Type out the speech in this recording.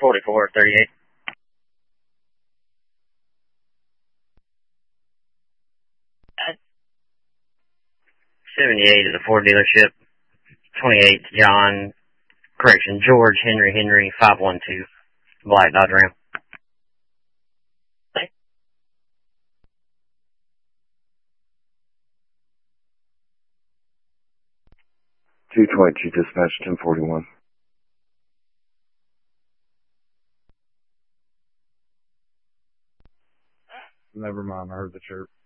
4438. 78 at the Ford dealership. 28 George Henry 512. Black Dodge Ram. 222 dispatch 1041. Never mind, I heard the chirp.